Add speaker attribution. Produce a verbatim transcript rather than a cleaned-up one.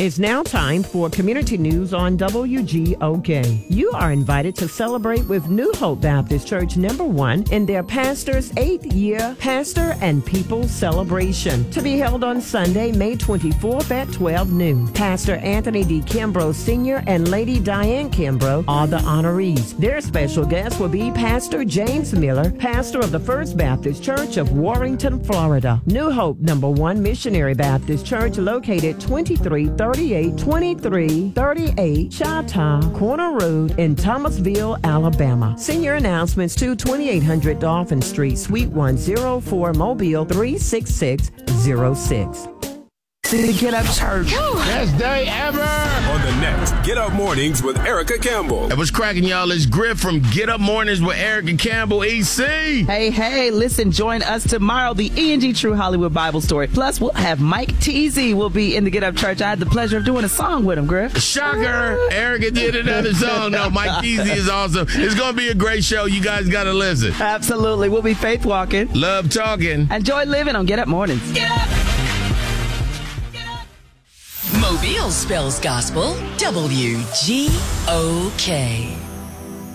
Speaker 1: It's now time for Community News on W G O K. You are invited to celebrate with New Hope Baptist Church number one in their pastor's eighth year Pastor and People Celebration to be held on Sunday, May twenty-fourth at twelve noon. Pastor Anthony D. Kimbrough Senior and Lady Diane Kimbrough are the honorees. Their special guest will be Pastor James Miller, pastor of the First Baptist Church of Warrington, Florida. New Hope number one Missionary Baptist Church located twenty-three thirty-eight twenty-three thirty-eight Chautauqua Corner Road in Thomasville, Alabama. Senior announcements to twenty-eight hundred Dolphin Street, Suite one oh four, Mobile three six six zero six.
Speaker 2: The Get Up Church.
Speaker 3: Best day ever.
Speaker 4: On the next Get Up Mornings with Erica Campbell.
Speaker 3: Hey, what's cracking, y'all? It's Griff from Get Up Mornings with Erica Campbell, E C.
Speaker 2: Hey, hey, listen, join us tomorrow, the E and G True Hollywood Bible Story. Plus, we'll have Mike Teasy will be in the Get Up Church. I had the pleasure of doing a song with him, Griff.
Speaker 3: Shocker. Erica did another song. No, Mike Teasy is awesome. It's going to be a great show. You guys got to listen.
Speaker 2: Absolutely. We'll be faith walking.
Speaker 3: Love talking.
Speaker 2: Enjoy living on Get Up Mornings.
Speaker 5: Get up. Mobile spells gospel, W G O K.